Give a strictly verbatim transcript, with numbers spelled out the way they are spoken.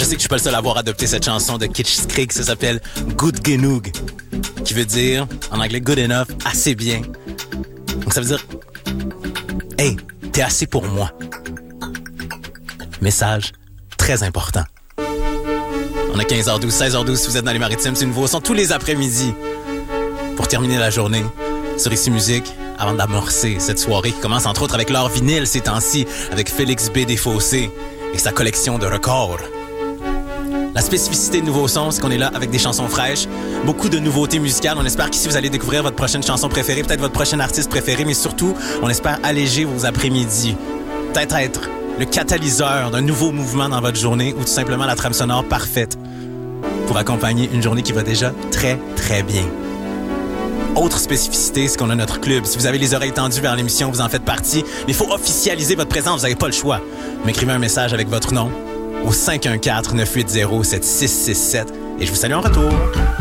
sais que je suis pas le seul à avoir adopté cette chanson de Kitsch Creek. Ça s'appelle Good Genug, qui veut dire, en anglais, good enough, assez bien. Donc ça veut dire, hey, t'es assez pour moi. Message très important. On a quinze heures douze, seize heures douze si vous êtes dans les Maritimes. C'est nouveau son tous les après-midi. Pour terminer la journée, sur Ici Musique, avant d'amorcer cette soirée qui commence entre autres avec leur vinyle ces temps-ci, avec Félix B. Desfossés et sa collection de records. La spécificité de Nouveau Son, c'est qu'on est là avec des chansons fraîches, beaucoup de nouveautés musicales. On espère qu'ici, vous allez découvrir votre prochaine chanson préférée, peut-être votre prochain artiste préféré, mais surtout, on espère alléger vos après-midi. Peut-être être le catalyseur d'un nouveau mouvement dans votre journée ou tout simplement la trame sonore parfaite pour accompagner une journée qui va déjà très, très bien. Autre spécificité, c'est qu'on a notre club. Si vous avez les oreilles tendues vers l'émission, vous en faites partie. Mais il faut officialiser votre présence, vous n'avez pas le choix. M'écrivez un message avec votre nom au cinq un quatre, neuf huit zéro, sept six six sept et je vous salue en retour.